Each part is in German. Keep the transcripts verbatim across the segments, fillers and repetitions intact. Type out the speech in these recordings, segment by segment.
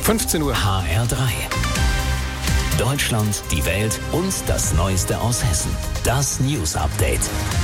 fünfzehn Uhr. H R drei. Deutschland, die Welt und das Neueste aus Hessen. Das News Update.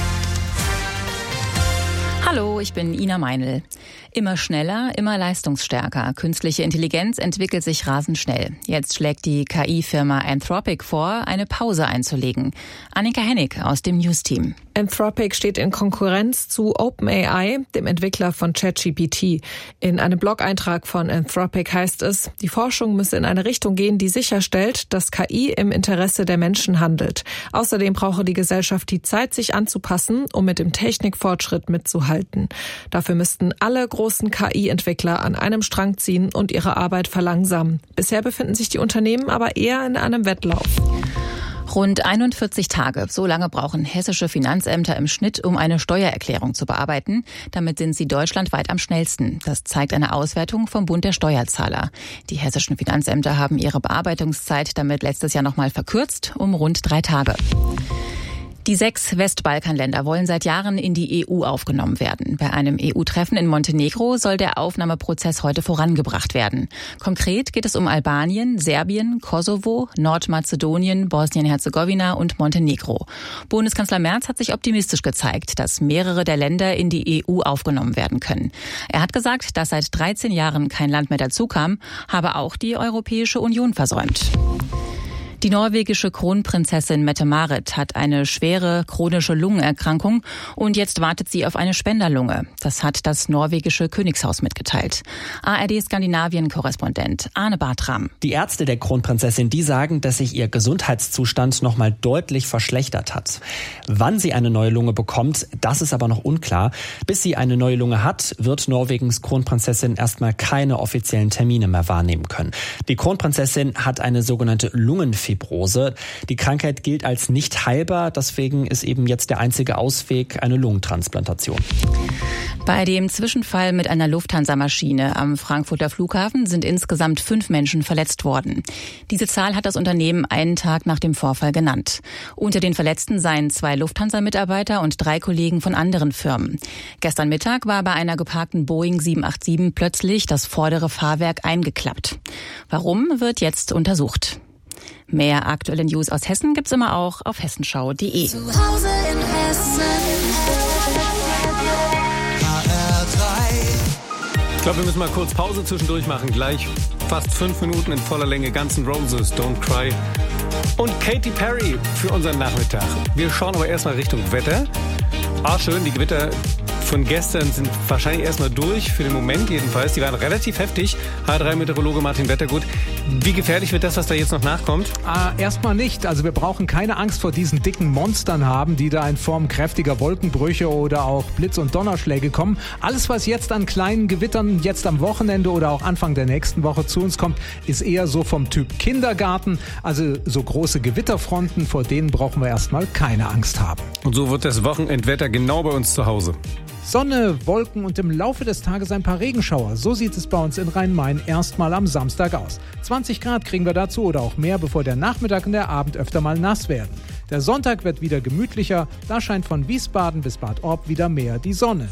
Hallo, ich bin Ina Meinl. Immer schneller, immer leistungsstärker. Künstliche Intelligenz entwickelt sich rasend schnell. Jetzt schlägt die K I-Firma Anthropic vor, eine Pause einzulegen. Annika Hennig aus dem News-Team. Anthropic steht in Konkurrenz zu OpenAI, dem Entwickler von ChatGPT. In einem Blog-Eintrag von Anthropic heißt es, die Forschung müsse in eine Richtung gehen, die sicherstellt, dass K I im Interesse der Menschen handelt. Außerdem brauche die Gesellschaft die Zeit, sich anzupassen, um mit dem Technikfortschritt mitzuhalten. Dafür müssten alle großen K I-Entwickler an einem Strang ziehen und ihre Arbeit verlangsamen. Bisher befinden sich die Unternehmen aber eher in einem Wettlauf. Rund einundvierzig Tage, so lange brauchen hessische Finanzämter im Schnitt, um eine Steuererklärung zu bearbeiten. Damit sind sie deutschlandweit am schnellsten. Das zeigt eine Auswertung vom Bund der Steuerzahler. Die hessischen Finanzämter haben ihre Bearbeitungszeit damit letztes Jahr nochmal verkürzt um rund drei Tage. Die sechs Westbalkanländer wollen seit Jahren in die E U aufgenommen werden. Bei einem E U-Treffen in Montenegro soll der Aufnahmeprozess heute vorangebracht werden. Konkret geht es um Albanien, Serbien, Kosovo, Nordmazedonien, Bosnien-Herzegowina und Montenegro. Bundeskanzler Merz hat sich optimistisch gezeigt, dass mehrere der Länder in die E U aufgenommen werden können. Er hat gesagt, dass seit dreizehn Jahren kein Land mehr dazukam, habe auch die Europäische Union versäumt. Die norwegische Kronprinzessin Mette-Marit hat eine schwere chronische Lungenerkrankung und jetzt wartet sie auf eine Spenderlunge. Das hat das norwegische Königshaus mitgeteilt. A R D-Skandinavien-Korrespondent Arne Bartram. Die Ärzte der Kronprinzessin, die sagen, dass sich ihr Gesundheitszustand noch mal deutlich verschlechtert hat. Wann sie eine neue Lunge bekommt, das ist aber noch unklar. Bis sie eine neue Lunge hat, wird Norwegens Kronprinzessin erstmal keine offiziellen Termine mehr wahrnehmen können. Die Kronprinzessin hat eine sogenannte Lungenfibrose. Die Krankheit gilt als nicht heilbar, deswegen ist eben jetzt der einzige Ausweg eine Lungentransplantation. Bei dem Zwischenfall mit einer Lufthansa-Maschine am Frankfurter Flughafen sind insgesamt fünf Menschen verletzt worden. Diese Zahl hat das Unternehmen einen Tag nach dem Vorfall genannt. Unter den Verletzten seien zwei Lufthansa-Mitarbeiter und drei Kollegen von anderen Firmen. Gestern Mittag war bei einer geparkten Boeing sieben acht sieben plötzlich das vordere Fahrwerk eingeklappt. Warum, wird jetzt untersucht. Mehr aktuelle News aus Hessen gibt's immer auch auf hessenschau punkt de. Zu Hause in Hessen. H R drei. Ich glaube, wir müssen mal kurz Pause zwischendurch machen. Gleich fast fünf Minuten in voller Länge. Guns N' Roses, Don't Cry. Und Katy Perry für unseren Nachmittag. Wir schauen aber erstmal Richtung Wetter. Ah, schön, die Gewitter von gestern sind wahrscheinlich erstmal durch, für den Moment jedenfalls. Die waren relativ heftig. H drei Meteorologe Martin Wettergut. Wie gefährlich wird das, was da jetzt noch nachkommt? Ah, erstmal nicht. Also wir brauchen keine Angst vor diesen dicken Monstern haben, die da in Form kräftiger Wolkenbrüche oder auch Blitz- und Donnerschläge kommen. Alles, was jetzt an kleinen Gewittern jetzt am Wochenende oder auch Anfang der nächsten Woche zu uns kommt, ist eher so vom Typ Kindergarten. Also so große Gewitterfronten, vor denen brauchen wir erstmal keine Angst haben. Und so wird das Wochenendwetter genau bei uns zu Hause. Sonne, Wolken und im Laufe des Tages ein paar Regenschauer. So sieht es bei uns in Rhein-Main erstmal am Samstag aus. zwanzig Grad kriegen wir dazu oder auch mehr, bevor der Nachmittag und der Abend öfter mal nass werden. Der Sonntag wird wieder gemütlicher. Da scheint von Wiesbaden bis Bad Orb wieder mehr die Sonne.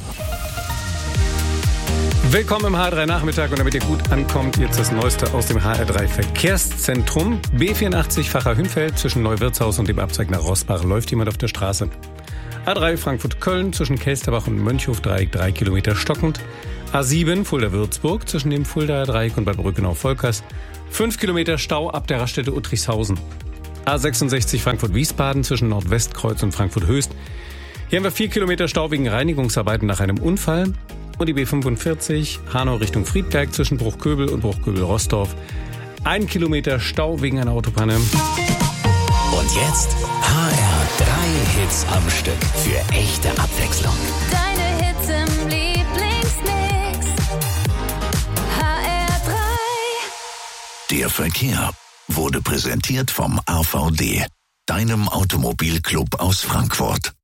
Willkommen im H R drei Nachmittag und damit ihr gut ankommt, jetzt das Neueste aus dem H R drei Verkehrszentrum. B vierundachtzig Vacher-Hünfeld zwischen Neuwirtshaus und dem Abzweig nach Rossbach läuft jemand auf der Straße. A drei Frankfurt-Köln zwischen Kelsterbach und Mönchhof-Dreieck drei Kilometer stockend. A sieben Fulda-Würzburg zwischen dem Fuldaer Dreieck und Bad Brückenau-Volkers fünf Kilometer Stau ab der Raststätte Uttrichshausen. A sechsundsechzig Frankfurt-Wiesbaden zwischen Nordwestkreuz und Frankfurt-Höchst. Hier haben wir vier Kilometer Stau wegen Reinigungsarbeiten nach einem Unfall. Und die B fünfundvierzig Hanau Richtung Friedberg zwischen Bruchköbel und Bruchköbel-Rossdorf. Ein Kilometer Stau wegen einer Autopanne. Und jetzt H R drei Hits am Stück für echte Abwechslung. Deine Hits im Lieblingsmix. H R drei. Der Verkehr wurde präsentiert vom A V D, deinem Automobilclub aus Frankfurt.